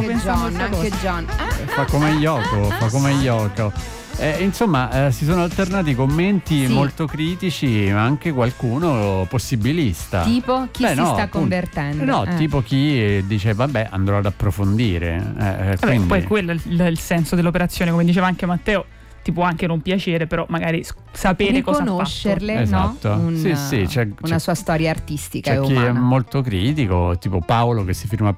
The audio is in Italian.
pensando John, anche John. Fa come Yoko. Insomma, si sono alternati commenti molto critici, ma anche qualcuno possibilista. Tipo chi sta convertendo? No, tipo chi dice vabbè, andrò ad approfondire. Quindi... Poi quello è il senso dell'operazione, come diceva anche Matteo. Ti può anche non piacere, però magari sapere cosa ha fatto. Riconoscerle, esatto. No? C'è Una sua storia artistica c'è e chi umana. è molto critico, tipo Paolo che si firma